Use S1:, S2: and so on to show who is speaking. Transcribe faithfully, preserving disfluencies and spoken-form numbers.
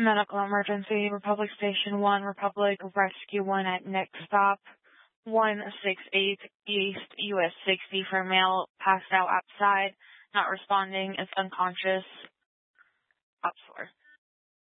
S1: Medical emergency, Republic Station one, Republic Rescue one at next stop, one six eight East U S sixty for male, passed out outside, not responding, is unconscious. Ops four.